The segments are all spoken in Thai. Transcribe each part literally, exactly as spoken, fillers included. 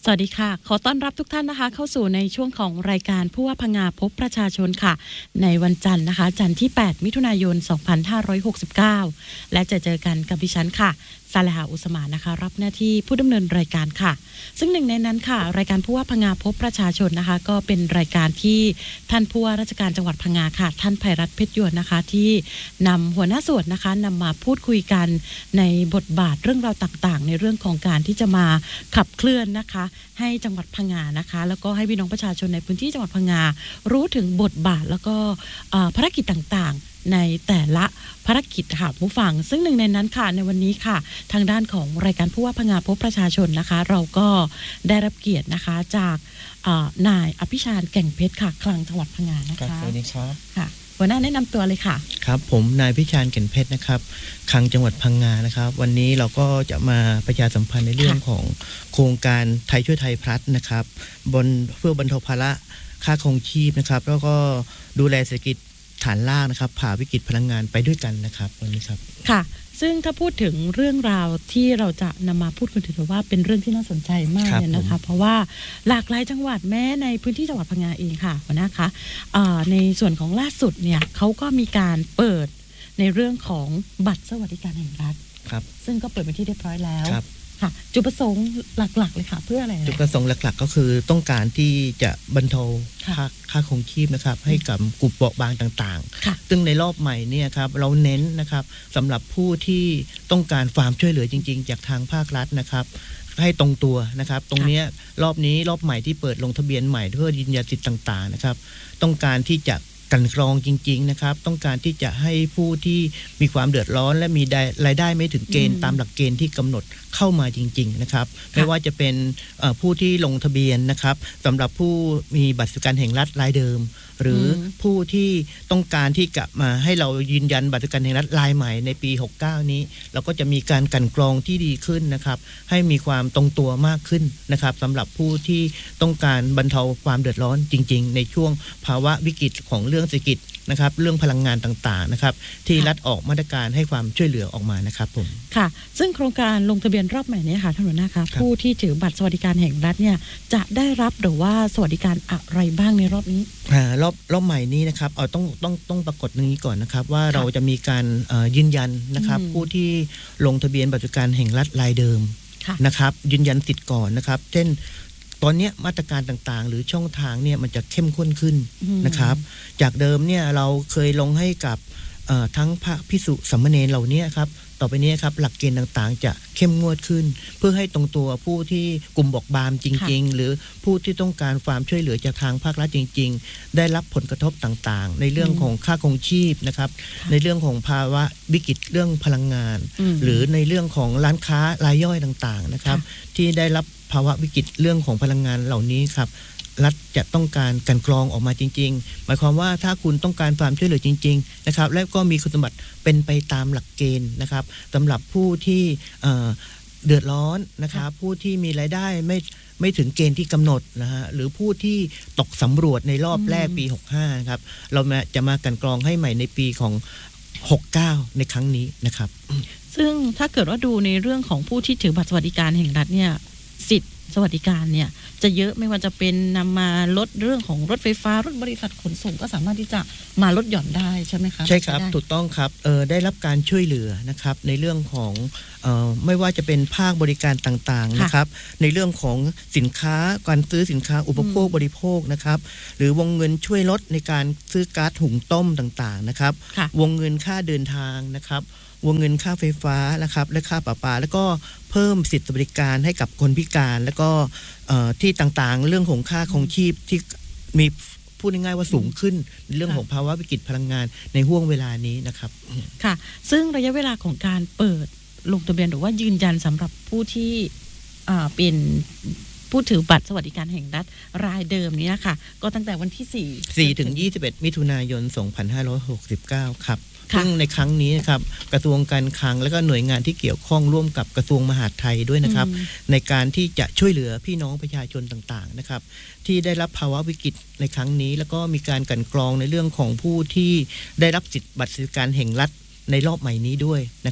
สวัสดีค่ะขอต้อนรับทุกท่านนะคะเข้าสู่ในช่วงของรายการผู้ว่าพงาพบประชาชนค่ะในวันจันทร์นะคะจันทร์ที่แปดมิถุนายนสองพันห้าร้อยหกสิบเก้าและจะเจอกันกับดิฉันค่ะซาเลหาอุสมานนะคะรับหน้าที่ผู้ดำเนินรายการค่ะซึ่งหนึ่งในนั้นค่ะรายการผู้ว่าพงาพบประชาชนนะคะก็เป็นรายการที่ท่านผู้ว่าราชการจังหวัดพังงาค่ะท่านไพรัตน์เพชรยวนนะคะที่นำหัวหน้าส่วนนะคะนำมาพูดคุยกันในบทบาทเรื่องราวต่างๆในเรื่องของการที่จะมาขับเคลื่อนนะคะให้จังหวัดพังงานะคะแล้วก็ให้พี่น้องประชาชนในพื้นที่จังหวัดพังงารู้ถึงบทบาทแล้วก็ภารกิจต่างๆในแต่ละภารกิจค่ะผู้ฟังซึ่งหนึ่งในนั้นค่ะในวันนี้ค่ะทางด้านของรายการผู้ว่าพงาพบประชาชนนะคะเราก็ได้รับเกียรตินะคะจากนายอภิชาญแก่งเพชรค่ะคลังจังหวัดพังงานะคะสวัสดีครับค่ะหัวหน้าแนะนำตัวเลยค่ะครับผมนายอภิชาญแก่นเพชรนะครับคลังจังหวัดพังงานะครับวันนี้เราก็จะมาประชาสัมพันธ์ในเรื่องของโครงการไทยช่วยไทยพลัสนะครับบนเพื่อบรรเทาภาระค่าครองชีพนะครับแล้วก็ดูแลเศรษฐกิจฐานล่างนะครับผ่าวิกฤตพลังงานไปด้วยกันนะครับวันนี้ครับค่ะซึ่งถ้าพูดถึงเรื่องราวที่เราจะนำมาพูดคุยถือว่าเป็นเรื่องที่น่าสนใจมากเลยนะคะเพราะว่าหลากหลายจังหวัดแม้ในพื้นที่จังหวัดพังงาเองค่ะหัวหน้าคะในส่วนของล่าสุดเนี่ยเขาก็มีการเปิดในเรื่องของบัตรสวัสดิการแห่งรัฐครับซึ่งก็เปิดเป็นที่เรียบร้อยแล้วค่ะจุดประสงค์หลักๆเลยค่ะเพื่ออะไรจุดประสงค์หลักๆก็คือต้องการที่จะบรรเทาค่าค่าครองชีพนะครับให้กับกลุ่มเปราะบางต่างๆซึ่งในรอบใหม่เนี่ยครับเราเน้นนะครับสำหรับผู้ที่ต้องการความช่วยเหลือจริงๆจากทางภาครัฐนะครับให้ตรงตัวนะครับตรงนี้รอบนี้รอบใหม่ที่เปิดลงทะเบียนใหม่เพื่อยืนยันสิทธิ์ต่างๆนะครับต้องการที่จะกันกรองจริงๆนะครับต้องการที่จะให้ผู้ที่มีความเดือดร้อนและมีรายได้ไม่ถึงเกณฑ์ตามหลักเกณฑ์ที่กำหนดเข้ามาจริงๆนะครับไม่ว่าจะเป็นผู้ที่ลงทะเบียนนะครับสำหรับผู้มีบัตรสวัสดิการแห่งรัฐรายเดิมหรือผู้ที่ต้องการที่กลับมาให้เรายืนยันบัตรสวัสดิการแห่งรัฐรายใหม่ในปีหกสิบเก้านี้เราก็จะมีการกันกรองที่ดีขึ้นนะครับให้มีความตรงตัวมากขึ้นนะครับสำหรับผู้ที่ต้องการบรรเทาความเดือดร้อนจริงๆในช่วงภาวะวิกฤตของเรื่องเศรษฐกิจนะครับเรื่องพลังงานต่างๆนะครับที่รัฐออกมาตรการให้ความช่วยเหลือออกมานะครับผมค่ะซึ่งโครงการลงทะเบียนรอบใหม่นี้ค่ะท่านหัวหน้าคะผู้ที่ถือบัตรสวัสดิการแห่งรัฐเนี่ยจะได้รับหรือว่าสวัสดิการอะไรบ้างในรอบนี้อ่ารอบรอบใหม่นี้นะครับเอาต้องต้องต้องปรากฏนี้ก่อนนะครับว่าเราจะมีการยืนยันนะครับผู้ที่ลงทะเบียนบัตรสวัสดิการแห่งรัฐรายเดิมนะครับยืนยันสิทธิ์ก่อนนะครับเช่นตอนนี้มาตรการต่างๆหรือช่องทางเนี่ยมันจะเข้มข้นขึ้นนะครับจากเดิมเนี่ยเราเคยลงให้กับทั้งพระภิกษุสามเณรเหล่านี้ครับต่อไปนี้ครับหลักเกณฑ์ต่างๆจะเข้มงวดขึ้นเพื่อให้ตรงตัวผู้ที่กลุ่มบอบบางจริงๆหรือผู้ที่ต้องการความช่วยเหลือจากทางภาครัฐจริงๆได้รับผลกระทบต่างๆในเรื่องของค่าครองชีพนะครับในเรื่องของภาวะวิกฤตเรื่องพลังงานหรือในเรื่องของร้านค้ารายย่อยต่างๆนะครับที่ได้รับภาวะวิกฤตเรื่องของพลังงานเหล่านี้ครับรัฐจะต้องการกันกรองออกมาจริงๆหมายความว่าถ้าคุณต้องการความช่วยเหลือจริงๆนะครับและก็มีคุณสมบัติเป็นไปตามหลักเกณฑ์นะครับสำหรับผู้ที่เดือดร้อนนะครับผู้ที่มีรายได้ไม่ไม่ถึงเกณฑ์ที่กำหนดนะฮะหรือผู้ที่ตกสำรวจในรอบแรกปีหกสิบห้าครับเราจะมากันกรองให้ใหม่ในปีของหกสิบเก้าในครั้งนี้นะครับซึ่งถ้าเกิดว่าดูในเรื่องของผู้ที่ถือบัตรสวัสดิการแห่งรัฐเนี่ยสิทธิสวัสดิการเนี่ยจะเยอะไม่ว่าจะเป็นนำมาลดเรื่องของรถไฟฟ้ารถบริษัทขนส่งก็สามารถที่จะมาลดหย่อนได้ใช่ไหมคะใช่ครับถูกต้องครับเออได้รับการช่วยเหลือนะครับในเรื่องของเอ่อไม่ว่าจะเป็นภาคบริการต่างๆนะครับในเรื่องของสินค้าการซื้อสินค้าอุปโภคบริโภคนะครับหรือวงเงินช่วยลดในการซื้อก๊าซหุงต้มต่างๆนะครับวงเงินค่าเดินทางนะครับวงเงินค่าไฟฟ้านะครับและค่าประปาแล้วก็เพิ่มสิทธิบริการให้กับคนพิการแล้วก็ที่ต่างๆเรื่องของค่าครองชีพที่มีพูดง่ายๆว่าสูงขึ้นในเรื่องของภาวะวิกฤตพลังงานในห่วงเวลานี้นะครับค่ะซึ่งระยะเวลาของการเปิดลงทะเบียนหรือว่ายืนยันสำหรับผู้ที่เป็นผู้ถือบัตรสวัสดิการแห่งรัฐรายเดิมนี้นะคะก็ตั้งแต่วันที่สี่สี่ถึงยี่สิบเอ็ดมิถุนายนสองพันห้าร้อยหกสิบเก้าครับซึ่งในครั้งนี้นะครับกระทรวงการคลังและก็หน่วยงานที่เกี่ยวข้องร่วมกับกระทรวงมหาดไทยด้วยนะครับในการที่จะช่วยเหลือพี่น้องประชาชนต่างๆนะครับที่ได้รับภาวะวิกฤตในครั้งนี้แล้วก็มีการกลั่นกรองในเรื่องของผู้ที่ได้รับสิทธิบัตรสวัสดิการแห่งรัฐในรอบใหม่นี้ด้วยนะครับ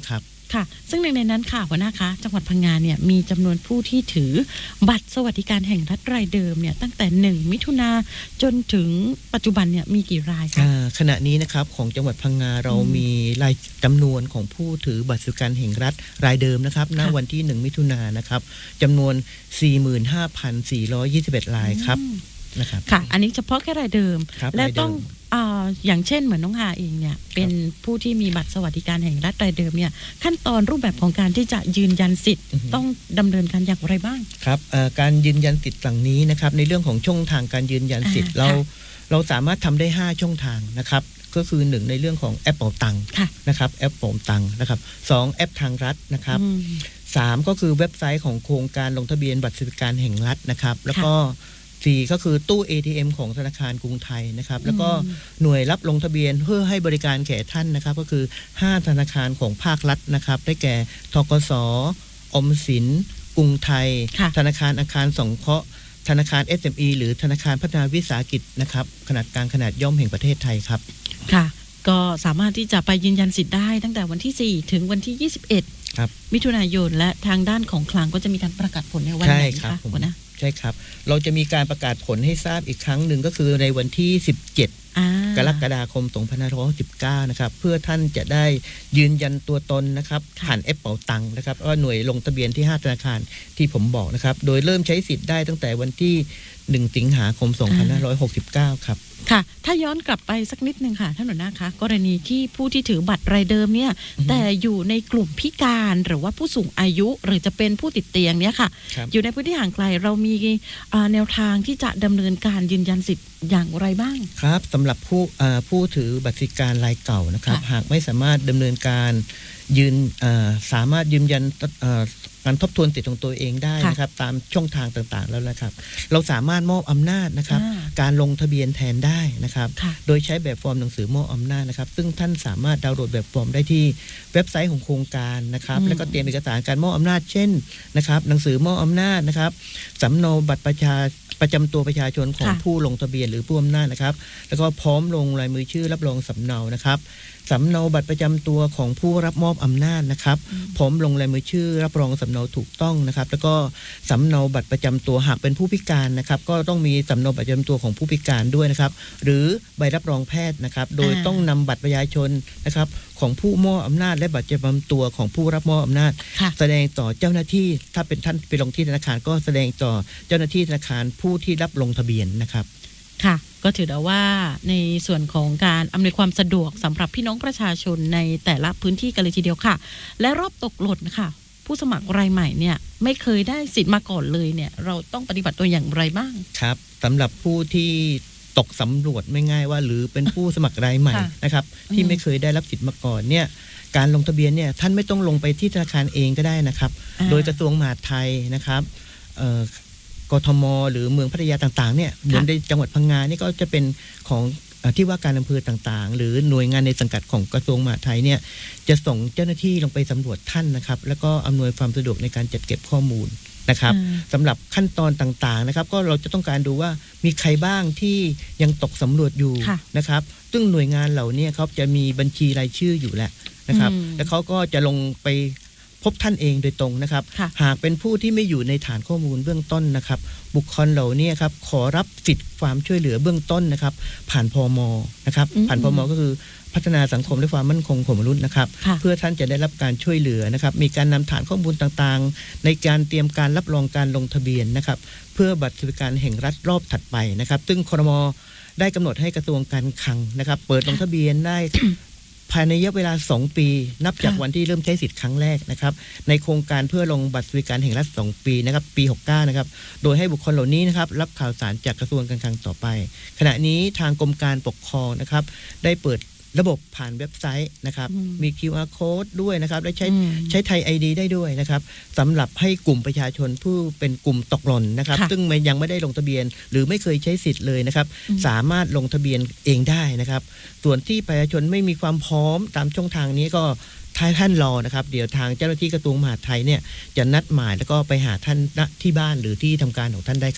ค่ะซึ่งหนึ่งในนั้นค่ะหัวหน้าคะจังหวัดพังงาเนี่ยมีจำนวนผู้ที่ถือบัตรสวัสดิการแห่งรัฐรายเดิมเนี่ยตั้งแต่หนึ่งมิถุนาจนถึงปัจจุบันเนี่ยมีกี่รายคะขณะนี้นะครับของจังหวัดพังงาเรามีรายจำนวนของผู้ถือบัตรสวัสดิการแห่งรัฐรายเดิมนะครับณวันที่หนึ่งมิถุนายนนะครับจำนวน สี่หมื่นห้าพันสี่ร้อยยี่สิบเอ็ด รายครับนะครับค่ะอันนี้เฉพาะแค่รายเดิมและต้องอ่าอย่างเช่นเหมือนน้องหาเองเนี่ยเป็นผู้ที่มีบัตรสวัสดิการแห่งรัฐรายเดิมเนี่ยขั้นตอนรูปแบบของการที่จะยืนยันสิทธิ์ต้องดำเนินการอย่างไรบ้างครับการยืนยันสิทธิ์หลังนี้นะครับในเรื่องของช่องทางการยืนยันสิทธิ์เราเราสามารถทำได้ห้าช่องทางนะครับก็คือหนึ่งในเรื่องของแอปเป๋าตังค์นะครับแอปเป๋าตังค์นะครับสองแอปทางรัฐนะครับสามก็คือเว็บไซต์ของโครงการลงทะเบียนบัตรสวัสดิการแห่งรัฐนะครับแล้วก็สี่ก็คือตู้ เอ ที เอ็ม ของธนาคารกรุงไทยนะครับแล้วก็หน่วยรับลงทะเบียนเพื่อให้บริการแก่ท่านนะครับก็คือห้าธนาคารของภาครัฐนะครับได้แก่ธกส.ออมสินกรุงไทยธนาคารอาคารสงเคราะห์ธนาคาร เอส เอ็ม อี หรือธนาคารพัฒนาวิสาหกิจนะครับขนาดกลางขนาดย่อมแห่งประเทศไทยครับค่ะก็สามารถที่จะไปยืนยันสิทธิ์ได้ตั้งแต่วันที่สี่ถึงวันที่ยี่สิบเอ็ดมิถุนายนและทางด้านของคลังก็จะมีการประกาศผลในวันไหนคะหัวหน้าใช่ครับเราจะมีการประกาศผลให้ทราบอีกครั้งหนึ่งก็คือในวันที่สิบเจ็ดกรกฎาคมสองพันห้าร้อยหกสิบเก้านะครับเพื่อท่านจะได้ยืนยันตัวตนนะครับผ่านแอปเป๋าตังค์นะครับว่าหน่วยลงทะเบียนที่ห้าธนาคารที่ผมบอกนะครับโดยเริ่มใช้สิทธิ์ได้ตั้งแต่วันที่หนึ่งสิงหาคมสองพันห้าร้อยหกสิบเก้าครับค่ะถ้าย้อนกลับไปสักนิดนึงค่ะท่านหัวหน้าคะกรณีที่ผู้ที่ถือบัตรรายเดิมเนี่ยแต่อยู่ในกลุ่มพิการหรือว่าผู้สูงอายุหรือจะเป็นผู้ติดเตียงเนี่ยค่ะอยู่ในพื้นที่ห่างไกลเรามีแนวทางที่จะดำเนินการยืนยันสิทธิ์อย่างไรบ้างครับสำหรับผู้ผู้ถือบัตรสวัสดิการรายเก่านะครับหากไม่สามารถดำเนินการยืนสามารถยืนยันการทบทวนสิทธิของตัวเองได้นะครับตามช่องทางต่างๆแล้วนะครับเราสามารถมอบอำนาจนะครับการลงทะเบียนแทนได้นะครับโดยใช้แบบฟอร์มหนังสือมอบอำนาจนะครับซึ่งท่านสามารถดาวน์โหลดแบบฟอร์มได้ที่เว็บไซต์ของโครงการนะครับแล้วก็เตรียมเอกสารการมอบอำนาจเช่นนะครับหนังสือมอบอำนาจนะครับสำเนาบัตรประชาประจำตัวประชาชนของผู้ลงทะเบียนหรือผู้อำนาจนะครับแล้วก็พร้อมลงลายมือชื่อรับรองสำเนานะครับสำเนาบัตรประจำตัวของผู้รับมอบอำนาจนะครับพร้อมลงลายมือชื่อรับรองสำเนาถูกต้องนะครับแล้วก็สำเนาบัตรประจำตัวหากเป็นผู้พิการนะครับก็ต้องมีสำเนาบัตรประจำตัวของผู้พิการด้วยนะครับหรือใบรับรองแพทย์นะครับโดยต้องนำบัตรประชาชนนะครับของผู้มอบอำนาจและบัตรประจำตัวของผู้รับมอบอำนาจแสดงต่อเจ้าหน้าที่ถ้าเป็นท่านไปลงที่ธนาคารก็แสดงต่อเจ้าหน้าที่ธนาคารผู้ที่รับลงทะเบียนนะครับค่ะก็ถือได้ว่าในส่วนของการอำนวยความสะดวกสำหรับพี่น้องประชาชนในแต่ละพื้นที่กันเลยทีเดียวค่ะและรอบตกหล่นค่ะผู้สมัครรายใหม่เนี่ยไม่เคยได้สิทธิ์มาก่อนเลยเนี่ยเราต้องปฏิบัติตัวอย่างไรบ้างครับสำหรับผู้ที่ตกสำรวจไม่ง่ายว่าหรือเป็นผู้สมัครรายใหม่นะครับที่ไม่เคยได้รับสิทธิ์มาก่อนเนี่ยการลงทะเบียนเนี่ยท่านไม่ต้องลงไปที่ธนาคารเองก็ได้นะครับโดยกระทรวงมหาดไทยนะครับกทม.หรือเมืองพัทยาต่างๆเนี่ยเหมือนในจังหวัดพังงานี่ก็จะเป็นของที่ว่าการอำเภอต่างๆหรือหน่วยงานในสังกัดของกระทรวงมหาดไทยเนี่ยจะส่งเจ้าหน้าที่ลงไปสำรวจท่านนะครับแล้วก็อำนวยความสะดวกในการจัดเก็บข้อมูลนะครับสำหรับขั้นตอนต่างๆนะครับก็เราจะต้องการดูว่ามีใครบ้างที่ยังตกสำรวจอยู่นะครับซึ่งหน่วยงานเหล่านี้เขาจะมีบัญชีรายชื่ออยู่แล้วนะครับแล้วเขาก็จะลงไปพบท่านเองโดยตรงนะครับหากเป็นผู้ที่ไม่อยู่ในฐานข้อมูลเบื้องต้นนะครับบุคคลเหล่านี้ครับขอรับสิทธิ์ความช่วยเหลือเบื้องต้นนะครับผ่านพม.นะครับผ่านพม.ก็คือพัฒนาสังคมและความมั่นคงของมนุษย์นะครับเพื่อท่านจะได้รับการช่วยเหลือนะครับมีการนำฐานข้อมูลต่างๆในการเตรียมการรับรองการลงทะเบียนนะครับเพื่อบัตรสวัสดิการแห่งรัฐรอบถัดไปนะครับซึ่งครม.ได้กำหนดให้กระทรวงการคลังนะครับเปิดลงทะเบียนได้ ภายในระยะเวลาสองปีนับจากวันที่เริ่มใช้สิทธิ์ครั้งแรกนะครับในโครงการเพื่อลงบัตรสวัสดิการแห่งรัฐสองปีนะครับปีหกสิบเก้านะครับโดยให้บุคคลเหล่านี้นะครับรับข่าวสารจากกระทรวงการคลังต่อไปขณะนี้ทางกรมการปกครองนะครับได้เปิดระบบผ่านเว็บไซต์นะครับมี คิว อาร์ Code ด้วยนะครับและใช้ใช้ไทย ไอ ดี ได้ด้วยนะครับสำหรับให้กลุ่มประชาชนผู้เป็นกลุ่มตกหล่นนะครับซึ่งยังไม่ได้ลงทะเบียนหรือไม่เคยใช้สิทธิ์เลยนะครับสามารถลงทะเบียนเองได้นะครับส่วนที่ประชาชนไม่มีความพร้อมตามช่องทางนี้ก็ท้ายท่านรอนะครับเดี๋ยวทางเจ้าหน้าที่กระทรวงมหาดไทยเนี่ยจะนัดหมายแล้วก็ไปหาท่านณที่บ้านหรือที่ทำการของท่านได้ครับ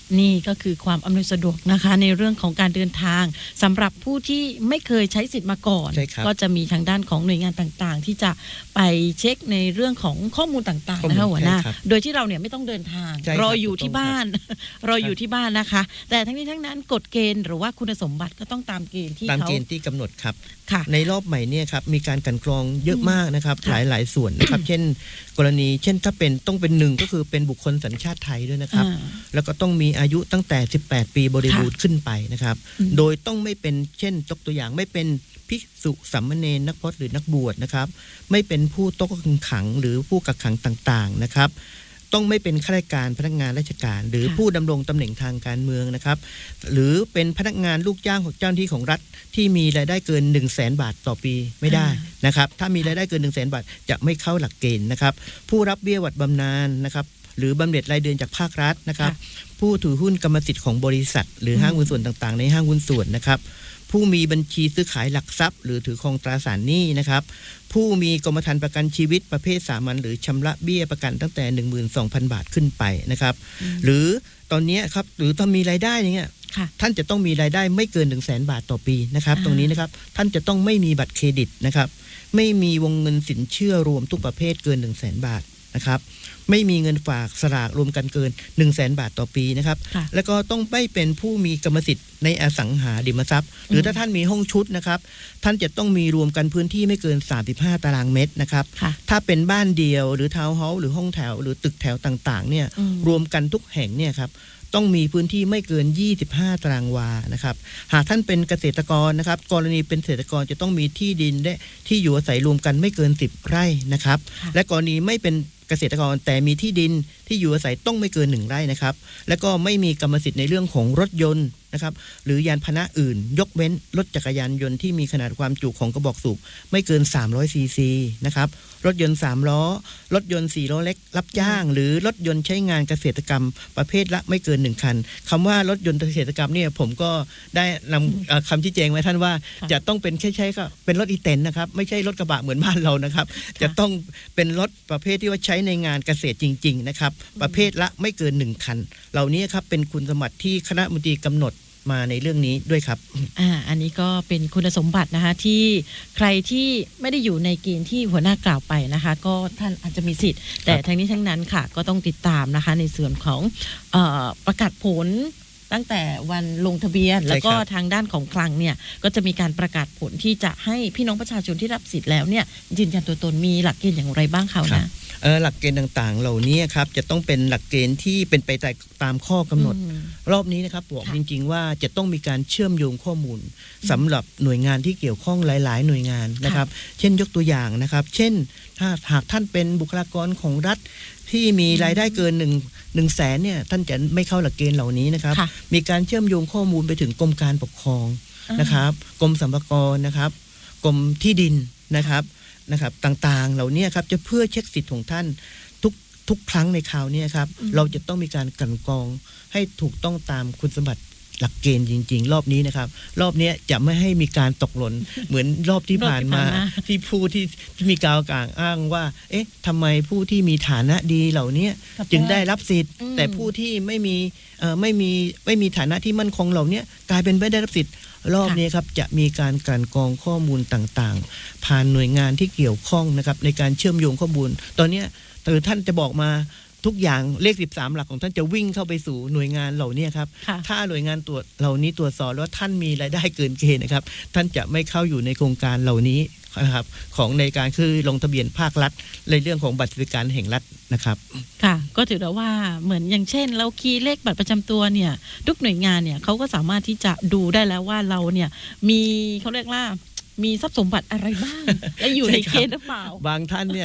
นี่ก็คือความอำนวยสะดวกนะคะในเรื่องของการเดินทางสำหรับผู้ที่ไม่เคยใช้สิทธิ์มาก่อนก็จะมีทางด้านของหน่วยงานต่างๆที่จะไปเช็คในเรื่องของข้อมูลต่างๆนะคะหัวหน้าโดยที่เราเนี่ยไม่ต้องเดินทางรออยู่ที่บ้านรออยู่ที่บ้านนะคะแต่ทั้งนี้ทั้งนั้นกฎเกณฑ์หรือว่าคุณสมบัติก็ต้องตามเกณฑ์ที่เขาตามเกณฑ์ที่กำหนดครับค่ะในรอบใหม่เนี่ยครับมีการกลั่นกรองเยอะมากนะครับหลายหลายส่วนนะครับ เช่นกรณีเช่นถ้าเป็นต้องเป็นหนึ่งก็คือเป็นบุคคลสัญชาติไทยด้วยนะครับแล้วก็ต้องมีอายุตั้งแต่สิบแปดปีบริบูรณ์ขึ้นไปนะครับโดยต้องไม่เป็นเช่นยกตัวอย่างไม่เป็นภิกษุสามเณรนักพจน์หรือนักบวชนะครับไม่เป็นผู้ต้องขังหรือผู้กักขังต่างๆนะครับต้องไม่เป็นข้าราชการพนักงานราชการหรือผู้ดำรงตำแหน่งทางการเมืองนะครับหรือเป็นพนักงานลูกจ้างของเจ้าหน้าที่ของรัฐที่มีรายได้เกิน หนึ่งแสน บาทต่อปีไม่ได้นะครับถ้ามีรายได้เกิน หนึ่งแสน บาทจะไม่เข้าหลักเกณฑ์นะครับผู้รับเบี้ยหวัดบำนาญนะครับหรือบำเหน็จรายเดือนจากภาครัฐนะครับผู้ถือหุ้นกรรมสิทธิ์ของบริษัทหรือห้างหุ้นส่วนต่างๆในห้างหุ้นส่วนนะครับผู้มีบัญชีซื้อขายหลักทรัพย์หรือถือครองตราสารหนี้นะครับผู้มีกรมธรรม์ประกันชีวิตประเภทสามัญหรือชำระเบี้ยประกันตั้งแต่ หนึ่งหมื่นสองพัน บาทขึ้นไปนะครับหรือตอนนี้ครับหรือถ้ามีรายได้อย่างเงี้ยท่านจะต้องมีรายได้ไม่เกิน หนึ่งแสน บาทต่อปีนะครับตรงนี้นะครับท่านจะต้องไม่มีบัตรเครดิตนะครับไม่มีวงเงินสินเชื่อรวมทุกประเภทเกิน หนึ่งแสน บาทนะครับไม่มีเงินฝากสลากรวมกันเกิน หนึ่งแสน บาทต่อปีนะครับแล้วก็ต้องไม่เป็นผู้มีกรรมสิทธิ์ในอสังหาริมทรัพย์หรือถ้าท่านมีห้องชุดนะครับท่านจะต้องมีรวมกันพื้นที่ไม่เกินสามสิบห้าตารางเมตรนะครับถ้าเป็นบ้านเดียวหรือทาวน์เฮาส์หรือห้องแถวหรือตึกแถวต่างๆเนี่ยรวมกันทุกแห่งเนี่ยครับต้องมีพื้นที่ไม่เกินยี่สิบห้าตารางวานะครับหากท่านเป็นเกษตรกรนะครับกรณีเป็นเกษตรกรจะต้องมีที่ดินและที่อยู่อาศัยรวมกันไม่เกินสิบไร่นะครับและกรณีไม่เป็นเกษตรกรแต่มีที่ดินที่อยู่อาศัยต้องไม่เกินหนึ่งไร่นะครับและก็ไม่มีกรรมสิทธิ์ในเรื่องของรถยนต์นะครับหรือยานพาหนะอื่นยกเว้นรถจักรยานยนต์ที่มีขนาดความจุของกระบอกสูบไม่เกินสามร้อยซีซีนะครับรถยนต์สามล้อรถยนต์สี่ล้อเล็กรับจ้างหรือรถยนต์ใช้งานเกษตรกรรมประเภทละไม่เกินหนึ่งคันคำว่ารถยนต์เกษตรกรรมเนี่ยผมก็ได้นำคำชี้แจงไว้ท่านว่าจะต้องเป็นใช่ใช่ก็เป็นรถอีแตนนะครับไม่ใช่รถกระบะเหมือนบ้านเรานะครับจะต้องเป็นรถประเภทที่ว่าใช้ในงานเกษตรจริงๆนะครับประเภทละไม่เกินหนึ่งคันเหล่านี้ครับเป็นคุณสมบัติที่คณะรัฐมนตรีกำหนดมาในเรื่องนี้ด้วยครับอ่าอันนี้ก็เป็นคุณสมบัตินะคะที่ใครที่ไม่ได้อยู่ในเกณฑ์ที่หัวหน้ากล่าวไปนะคะก็ท่านอาจจะมีสิทธิ์แต่ทั้งนี้ทั้งนั้นค่ะก็ต้องติดตามนะคะในส่วนของเอ่อประกาศผลตั้งแต่วันลงทะเบียนแล้วก็ทางด้านของคลังเนี่ยก็จะมีการประกาศผลที่จะให้พี่น้องประชาชนที่รับสิทธิ์แล้วเนี่ยยืนยันตัวตนมีหลักเกณฑ์อย่างไรบ้างคะนะหลักเกณฑ์ต่างๆเหล่านี้ครับจะต้องเป็นหลักเกณฑ์ที่เป็นไปตามข้อกำหนดรอบนี้นะครับบอกจริงๆว่าจะต้องมีการเชื่อมโยงข้อมูลสำหรับหน่วยงานที่เกี่ยวข้องหลายๆหน่วยงานนะครับเช่นยกตัวอย่างนะครับเช่นถ้าหากท่านเป็นบุคลากรของรัฐที่มีรายได้เกินหนึ่งหนึ่งแสนเนี่ยท่านจะไม่เข้าหลักเกณฑ์เหล่านี้นะครับมีการเชื่อมโยงข้อมูลไปถึงกรมการปกครองนะครับกรมสรรพากรนะครับกรมที่ดินนะครับนะครับต่างๆเหล่านี้ครับจะเพื่อเช็คสิทธิ์ของท่านทุกทุกครั้งในคราวนี้ครับเราจะต้องมีการกลั่นกรองให้ถูกต้องตามคุณสมบัติหลักเกณฑ์จริงๆรอบนี้นะครับรอบนี้จะไม่ให้มีการตกหล่น เหมือนรอบที่ผ่านมาที่ผู้ที่ที่มีกล่าวกล่าวอ้างว่าเอ๊ะทำไมผู้ที่มีฐานะดีเหล่านี้จึงได้รับสิทธิ์แต่ผู้ที่ไม่มีเอ่อไม่มีไม่มีฐานะที่มั่นคงเหล่านี้กลายเป็นไม่ได้รับสิทธิ์รอบนี้ครับจะมีการกลั่นกรองข้อมูลต่างๆผ่านหน่วยงานที่เกี่ยวข้องนะครับในการเชื่อมโยงข้อมูลตอนนี้แต่ท่านจะบอกมาทุกอย่างเลขสิบสามหลักของท่านจะวิ่งเข้าไปสู่หน่วยงานเหล่านี้ครับถ้าหน่วยงานตรวจเหล่านี้ตรวจสอบว่าท่านมีรายได้เกินเกณฑ์นะครับท่านจะไม่เข้าอยู่ในโครงการเหล่านี้นะครับของในการคือลงทะเบียนภาครัฐในเรื่องของบัตรสวัสดิการแห่งรัฐนะครับค่ะก็ถือว่าเหมือนอย่างเช่นเราคีย์เลขบัตรประจำตัวเนี่ยทุกหน่วยงานเนี่ยเขาก็สามารถที่จะดูได้แล้วว่าเราเนี่ยมีเขาเรียกว่ามีทรัพย์สมบัติอะไรบ้างและอยู่ในเกณฑ์หรือเปล่าบางท่านเนี่ย